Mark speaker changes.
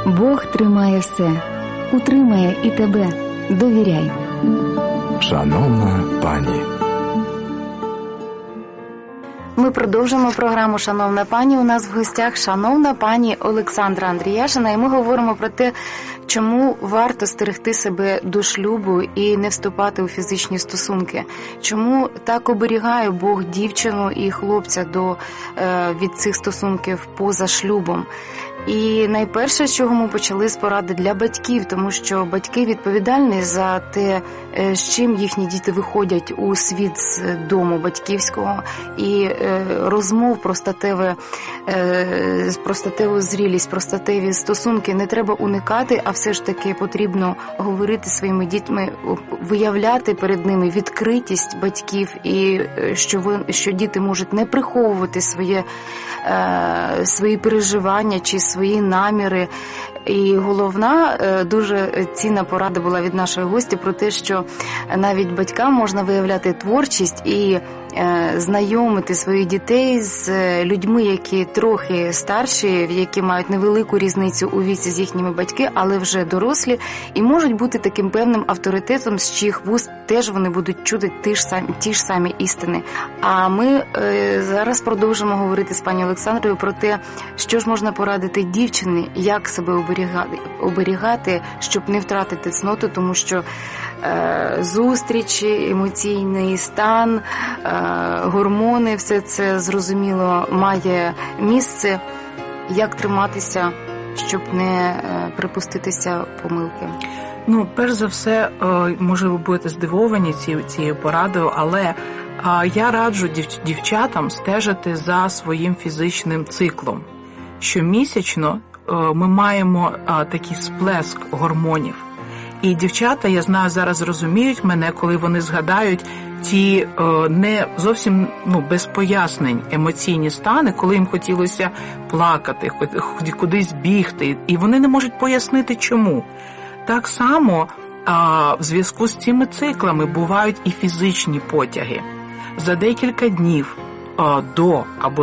Speaker 1: Бог тримає все, утримає і тебе. Довіряй.
Speaker 2: Шановна пані.
Speaker 3: Ми продовжуємо програму «Шановна пані». У нас в гостях шановна пані Олександра Андріяшина, і ми говоримо про те, чому варто стерегти себе до шлюбу і не вступати у фізичні стосунки. Чому так оберігає Бог дівчину і хлопця від цих стосунків поза шлюбом. І найперше, з чого ми почали, з поради для батьків, тому що батьки відповідальні за те, з чим їхні діти виходять у світ з дому батьківського, і розмов про статеву зрілість, про статеві стосунки не треба уникати, а все ж таки потрібно говорити своїми дітьми, виявляти перед ними відкритість батьків, і що діти можуть не приховувати свої переживання чи свої наміри. І головна, дуже цінна порада була від нашої гості про те, що навіть батькам можна виявляти творчість і знайомити своїх дітей з людьми, які трохи старші, які мають невелику різницю у віці з їхніми батьками, але вже дорослі, і можуть бути таким певним авторитетом, з чиїх вуст теж вони будуть чути ті ж самі істини. А ми зараз продовжимо говорити з пані Олександрою про те, що ж можна порадити дівчині, як себе оберігати, щоб не втратити цноту, тому що зустрічі, емоційний стан, гормони, все це, зрозуміло, має місце. Як триматися, щоб не припуститися помилки?
Speaker 4: Перш за все, може, ви будете здивовані цією порадою, але я раджу дівчатам стежити за своїм фізичним циклом. Щомісячно ми маємо такий сплеск гормонів. І дівчата, я знаю, зараз розуміють мене, коли вони згадають ті не зовсім без пояснень емоційні стани, коли їм хотілося плакати, кудись бігти, і вони не можуть пояснити, чому. Так само в зв'язку з цими циклами бувають і фізичні потяги. За декілька днів до або